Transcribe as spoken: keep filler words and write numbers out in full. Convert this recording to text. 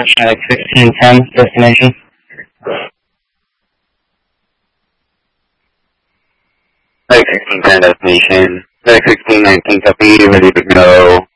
Medic sixteen ten, destination. Medic sixteen ten, destination. Medic sixteen nineteen, copy, ready to go.